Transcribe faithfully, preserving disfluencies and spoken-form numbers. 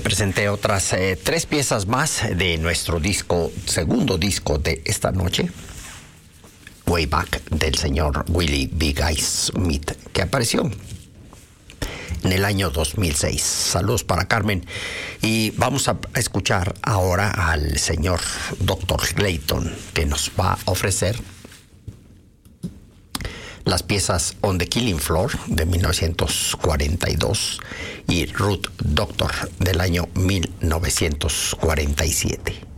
presenté otras eh, tres piezas más de nuestro disco, segundo disco de esta noche, Way Back, del señor Willie Big Eyes Smith, que apareció en el año dos mil seis. Saludos para Carmen. Y vamos a escuchar ahora al señor doctor Clayton, que nos va a ofrecer las piezas On the Killing Floor de mil novecientos cuarenta y dos y Root Doctor del año mil novecientos cuarenta y siete.